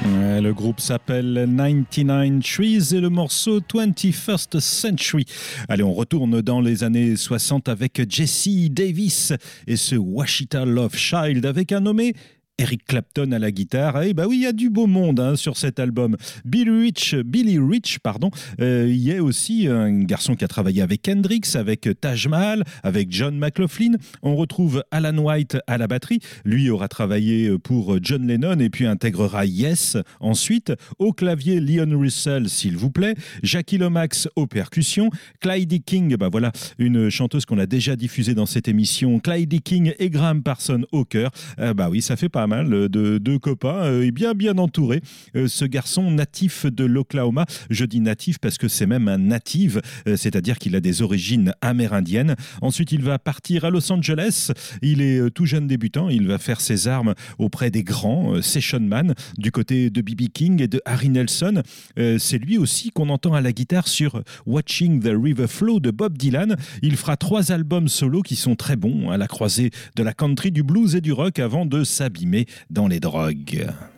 Le groupe s'appelle 99 Trees et le morceau 21st Century. Allez, on retourne dans les années 60 avec Jesse Davis et ce Washita Love Child avec un nommé Eric Clapton à la guitare. Et bah oui, il y a du beau monde sur cet album. Billy Rich, il y a aussi un garçon qui a travaillé avec Hendrix, avec Taj Mahal, avec John McLaughlin. On retrouve Alan White à la batterie. Lui aura travaillé pour John Lennon et puis intégrera Yes ensuite. Au clavier, Leon Russell, s'il vous plaît. Jackie Lomax aux percussions. Clyde King, bah voilà, une chanteuse qu'on a déjà diffusée dans cette émission. Clyde King et Graham Parsons au chœur. Bah oui, ça fait pas mal de copains et bien entouré. Ce garçon natif de l'Oklahoma, je dis natif parce que c'est même un native, c'est-à-dire qu'il a des origines amérindiennes. Ensuite, il va partir à Los Angeles. Il est tout jeune débutant. Il va faire ses armes auprès des grands session man du côté de B.B. King et de Harry Nelson. C'est lui aussi qu'on entend à la guitare sur Watching the River Flow de Bob Dylan. Il fera 3 albums solo qui sont très bons à la croisée de la country, du blues et du rock avant de s'abîmer dans les drogues.